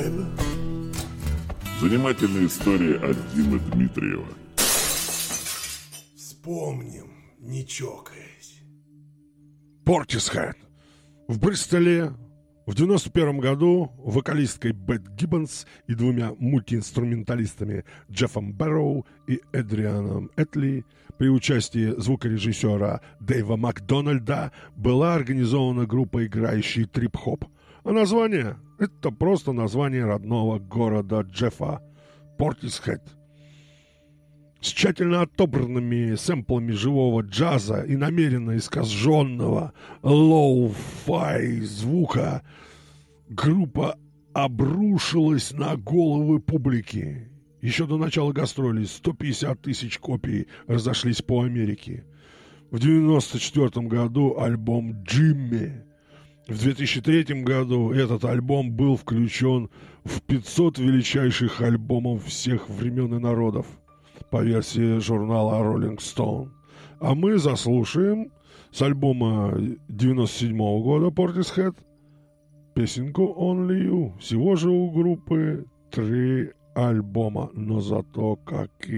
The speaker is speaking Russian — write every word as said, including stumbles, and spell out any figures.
Portishead. Занимательные истории от Димы Дмитриева. Вспомним, не чокаясь. Portishead. В Бристоле в девяносто первом году вокалисткой Бет Гиббонс и двумя мультиинструменталистами Джеффом Бэрроу и Эдрианом Этли при участии звукорежиссера Дэйва Макдональда была организована группа, играющая трип-хоп. А название — это просто название родного города Джеффа — Portishead. С тщательно отобранными сэмплами живого джаза и намеренно искаженного лоу-фай звука группа обрушилась на головы публики. Еще до начала гастролей сто пятьдесят тысяч копий разошлись по Америке. В девяносто четвёртом году альбом «Джимми». В две тысячи третьем году этот альбом был включен в пятьсот величайших альбомов всех времен и народов по версии журнала Rolling Stone. А мы заслушаем с альбома девяносто седьмого года Portishead песенку Only You. Всего же у группы три альбома, но зато какие.